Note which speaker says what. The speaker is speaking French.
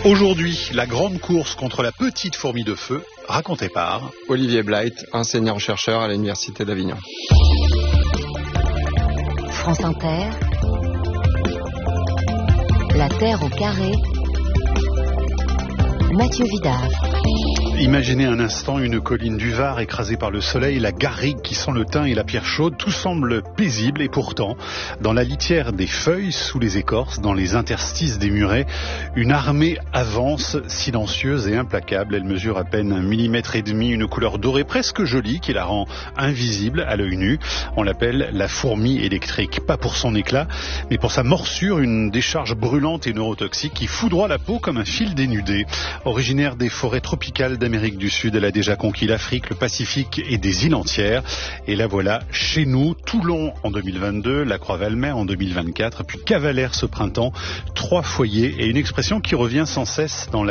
Speaker 1: Aujourd'hui, la grande course contre la petite fourmi de feu, racontée par
Speaker 2: Olivier Blight, enseignant-chercheur à l'Université d'Avignon.
Speaker 3: France Inter, La Terre au carré, Mathieu Vidard.
Speaker 1: Imaginez un instant une colline du Var écrasée par le soleil, la garrigue qui sent le thym et la pierre chaude, tout semble paisible et pourtant, dans la litière des feuilles, sous les écorces, dans les interstices des murets, une armée avance, silencieuse et implacable. Elle mesure à peine 1,5 mm, une couleur dorée presque jolie qui la rend invisible à l'œil nu. On l'appelle la fourmi électrique, pas pour son éclat, mais pour sa morsure, une décharge brûlante et neurotoxique qui foudroie la peau comme un fil dénudé. Originaire des forêts tropicales d'Amérique du Sud, elle a déjà conquis l'Afrique, le Pacifique et des îles entières. Et la voilà chez nous, Toulon en 2022, la Croix-Valmer en 2024, puis Cavalère ce printemps. 3 foyers et une expression qui revient sans cesse dans la